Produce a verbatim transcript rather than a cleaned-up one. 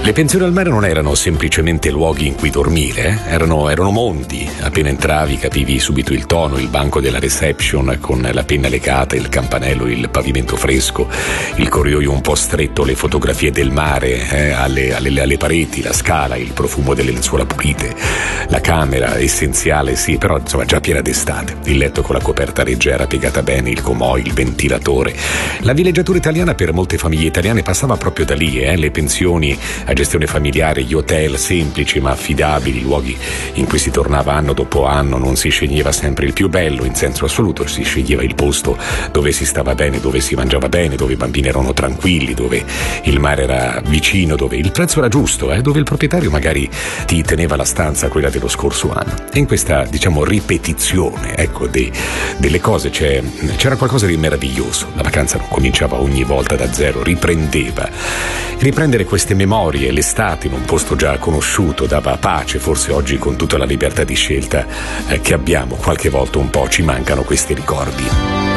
Le pensioni al mare non erano semplicemente luoghi in cui dormire, eh? erano, erano mondi. Appena entravi capivi subito il tono, il banco della reception con la penna legata, il campanello, il pavimento fresco, il corridoio un po' stretto, le fotografie del mare eh? alle, alle, alle pareti, la scala, il profumo delle lenzuola pulite, la camera essenziale, sì, però insomma già piena d'estate, il letto con la coperta leggera piegata bene, il comò, il ventilatore. La villeggiatura italiana per molte famiglie italiane passava proprio da lì, eh? le pensioni a gestione familiare, gli hotel semplici ma affidabili, luoghi in cui si tornava anno dopo anno, non si sceglieva sempre il più bello in senso assoluto, si sceglieva il posto dove si stava bene, dove si mangiava bene, dove i bambini erano tranquilli, dove il mare era vicino, dove il prezzo era giusto, eh? dove il proprietario magari ti teneva la stanza quella dello scorso anno. E in questa, diciamo, ripetizione ecco de, delle cose c'è, c'era qualcosa di meraviglioso. La vacanza non cominciava ogni volta da zero, riprendeva. Riprendere queste memorie, l'estate in un posto già conosciuto dava pace. Forse oggi con tutta la libertà di scelta eh, che abbiamo qualche volta un po' ci mancano questi ricordi.